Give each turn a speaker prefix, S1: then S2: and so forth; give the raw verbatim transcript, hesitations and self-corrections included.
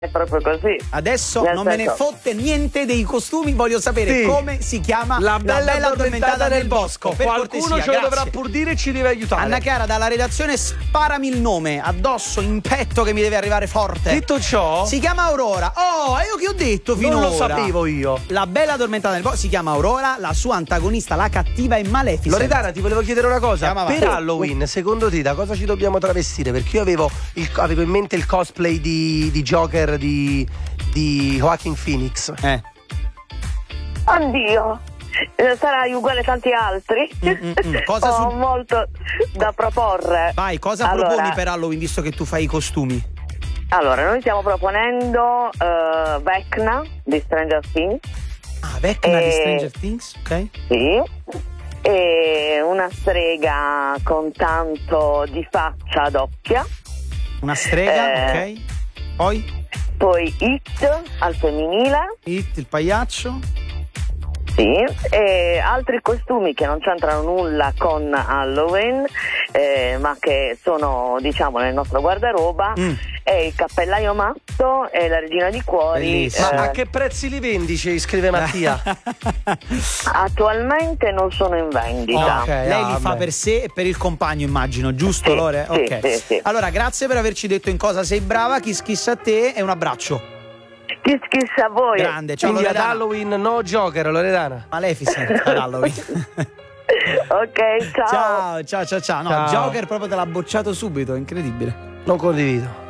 S1: È proprio così.
S2: Adesso
S1: Nel
S2: non me ne
S1: senso-
S2: fotte niente dei costumi, voglio sapere
S3: Sì.
S2: come si chiama
S3: La bella, addormentata nel bosco.
S2: Per
S3: Qualcuno
S2: cortesia,
S3: ce lo
S2: grazie.
S3: dovrà pur dire e ci deve aiutare.
S2: Anna Chiara dalla redazione, sparami il nome addosso in petto che mi deve arrivare forte.
S3: Detto ciò,
S2: Si chiama Aurora. Oh, e io che ho detto finora?
S3: non lo sapevo io.
S2: La bella addormentata nel bosco si chiama Aurora, la sua antagonista, la cattiva è Maleficent.
S3: Loredana, ti volevo chiedere una cosa.
S2: Chiama avanti.
S3: Per Halloween, secondo te, da cosa ci dobbiamo travestire? Perché io avevo, il- avevo in mente il cosplay di, di Joker di, di Joaquin Phoenix.
S2: Eh.
S1: Oddio, eh, sarai uguale a tanti altri.
S2: Mm, mm, mm. Cosa
S1: Ho
S2: su-
S1: molto da proporre.
S2: Vai, cosa
S1: Allora-
S2: proponi per Halloween, visto che tu fai i costumi?
S1: Allora, noi stiamo proponendo eh, Vecna di Stranger Things.
S2: Ah, Vecna di
S1: Eh,
S2: Stranger Things, ok?
S1: Sì. E una strega con tanto di faccia doppia.
S2: Una strega,
S1: Eh.
S2: ok? Poi?
S1: Poi It al femminile.
S2: It, il pagliaccio.
S1: Sì, e altri costumi che non c'entrano nulla con Halloween, eh, ma che sono, diciamo, nel nostro guardaroba,
S2: Mm.
S1: è il cappellaio matto e la regina di cuori.
S2: Bellissimo.
S3: Ma
S1: eh,
S3: a che prezzi li vendi? Ci scrive Mattia.
S1: attualmente non sono in vendita.
S3: Ok,
S2: Lei
S3: ah,
S2: li fa
S3: vabbè.
S2: per sé e per il compagno, immagino, giusto,
S1: Sì,
S2: Lore?
S1: sì,
S2: Ok.
S1: sì, sì.
S2: Allora, grazie per averci detto in cosa sei brava, kiss kiss a te e un abbraccio.
S1: Kiss kiss a voi.
S2: Grande, ciao
S3: Quindi ad
S2: Loredana.
S3: Halloween no Joker, Loredana.
S2: Maleficent ad Halloween.
S1: Ok, ciao.
S2: Ciao, ciao, ciao, ciao. No,
S3: Ciao.
S2: Joker proprio te l'ha bocciato subito, incredibile.
S3: Non condivido.